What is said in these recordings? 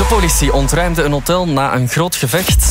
politie ontruimde een hotel na een groot gevecht.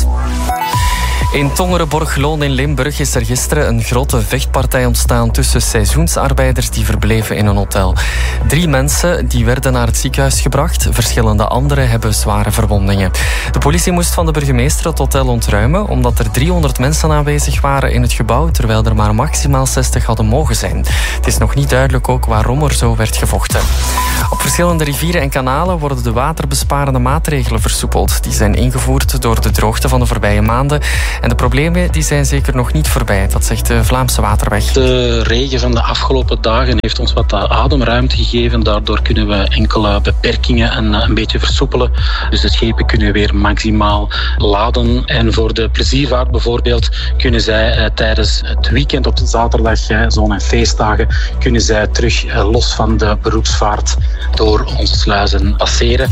In Tongeren-Borgloon in Limburg is er gisteren een grote vechtpartij ontstaan tussen seizoensarbeiders die verbleven in een hotel. 3 mensen die werden naar het ziekenhuis gebracht. Verschillende anderen hebben zware verwondingen. De politie moest van de burgemeester het hotel ontruimen omdat er 300 mensen aanwezig waren in het gebouw, terwijl er maar maximaal 60 hadden mogen zijn. Het is nog niet duidelijk ook waarom er zo werd gevochten. Op verschillende rivieren en kanalen worden de waterbesparende maatregelen versoepeld. Die zijn ingevoerd door de droogte van de voorbije maanden. En de problemen die zijn zeker nog niet voorbij, dat zegt de Vlaamse Waterweg. De regen van de afgelopen dagen heeft ons wat ademruimte gegeven. Daardoor kunnen we enkele beperkingen een beetje versoepelen. Dus de schepen kunnen weer maximaal laden. En voor de pleziervaart bijvoorbeeld kunnen zij tijdens het weekend op de zaterdag, zon- en feestdagen, kunnen zij terug los van de beroepsvaart door onze sluizen passeren.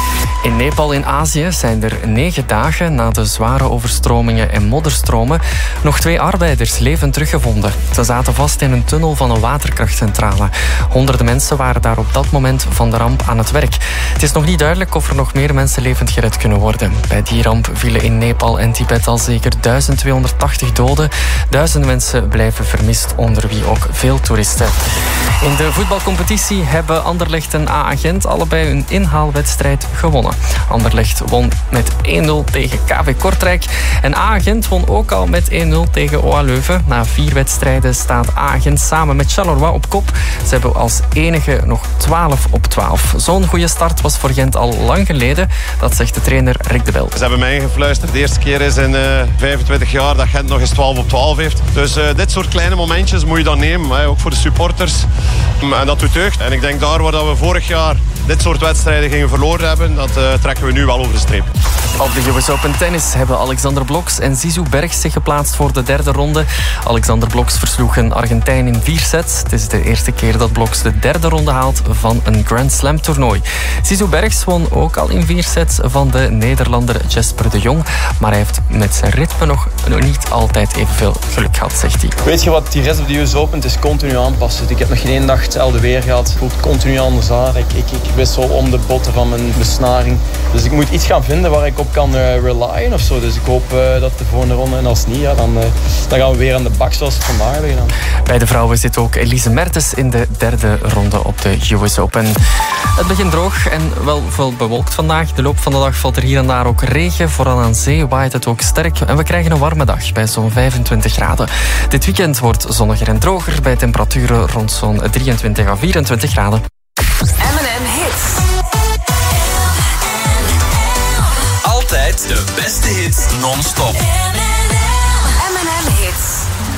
In Nepal in Azië zijn er 9 dagen na de zware overstromingen en modderstromen nog 2 arbeiders levend teruggevonden. Ze zaten vast in een tunnel van een waterkrachtcentrale. Honderden mensen waren daar op dat moment van de ramp aan het werk. Het is nog niet duidelijk of er nog meer mensen levend gered kunnen worden. Bij die ramp vielen in Nepal en Tibet al zeker 1280 doden. 1000 mensen blijven vermist, onder wie ook veel toeristen. In de voetbalcompetitie hebben Anderlecht en A-Gent allebei hun inhaalwedstrijd gewonnen. Anderlecht won met 1-0 tegen KV Kortrijk. En A-Gent won ook al met 1-0 tegen OA Leuven. Na 4 wedstrijden staat A-Gent samen met Charleroi op kop. Ze hebben als enige nog 12 op 12. Zo'n goede start was voor Gent al lang geleden. Dat zegt de trainer Rick de Bel. Ze hebben mij ingefluisterd. De eerste keer is in 25 jaar dat Gent nog eens 12 op 12 heeft. Dus dit soort kleine momentjes moet je dan nemen. Ook voor de supporters. En dat doet deugd. En ik denk daar waar we vorig jaar dit soort wedstrijden gingen verloren hebben, dat trekken we nu wel over de streep. Op de US Open Tennis hebben Alexander Bloks en Zizou Bergs zich geplaatst voor de 3e ronde. Alexander Bloks versloeg een Argentijn in 4 sets. Het is de eerste keer dat Bloks de 3e ronde haalt van een Grand Slam toernooi. Zizou Bergs won ook al in 4 sets van de Nederlander Jesper de Jong. Maar hij heeft met zijn ritme nog niet altijd evenveel geluk gehad, zegt hij. Weet je wat, die rest op de US Open, het is continu aanpassen. Ik heb nog geen één dag hetzelfde weer gehad. Het voelt continu anders aan. Ik wissel om de botten van mijn besnaring. Dus ik moet iets gaan vinden waar ik op kan relyen of zo. Dus ik hoop dat de volgende ronde, en als niet, ja, dan gaan we weer aan de bak zoals het vandaag hebben gedaan. Bij de vrouwen zit ook Elise Mertens in de 3e ronde op de US Open. Het begint droog en wel veel bewolkt vandaag. De loop van de dag valt er hier en daar ook regen. Vooral aan zee waait het ook sterk. En we krijgen een warme dag bij zo'n 25 graden. Dit weekend wordt zonniger en droger bij temperaturen rond zo'n 23 à 24 graden. M&M Hits. Altijd de beste hits non-stop.